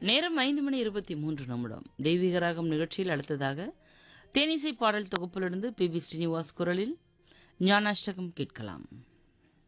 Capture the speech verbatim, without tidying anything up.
நேரம் ஐந்து மணி இருபத்தி மூன்று நிமிடம். தெய்வீக ராகம் நிகழ்ச்சியில் அடுத்ததாக தேனிசை பாடல் தொகுப்பிலிருந்து பி பி ஸ்ரீனிவாஸ் குரலில் ஞானாஷ்டகம் கேட்கலாம்.